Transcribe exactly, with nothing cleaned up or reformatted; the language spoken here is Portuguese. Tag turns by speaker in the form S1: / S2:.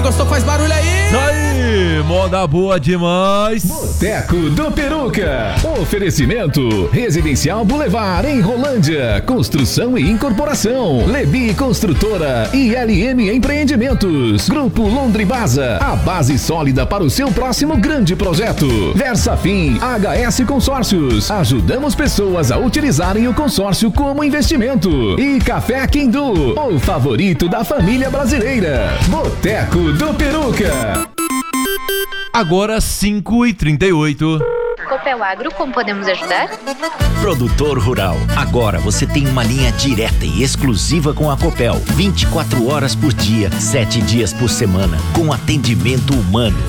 S1: Quem gostou faz barulho aí.
S2: Isso aí, moda boa demais.
S3: Boteco do Peruca. Oferecimento Residencial Boulevard em Rolândia. Construção e incorporação. Lebi Construtora e L M Empreendimentos. Grupo Londribasa, a base sólida para o seu próximo grande projeto. Versafim H S Consórcios. Ajudamos pessoas a utilizarem o consórcio como investimento. E Café Quindu, o favorito da família brasileira. Boteco do Peruca.
S2: Agora cinco e trinta e oito.
S4: Copel Agro, como podemos ajudar?
S5: Produtor rural, agora você tem uma linha direta e exclusiva com a Copel. vinte e quatro horas por dia, sete dias por semana, com atendimento humano.